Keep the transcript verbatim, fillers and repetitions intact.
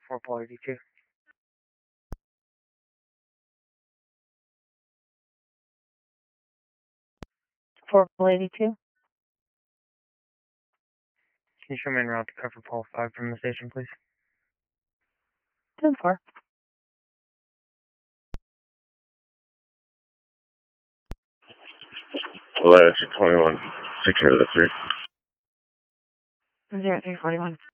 four, Paul eighty-two. four, Paul eighty-two. Can you show me en route to cover Paul five from the station, please? ten four. Latitude twenty-one, take care of the three. zero three forty-one.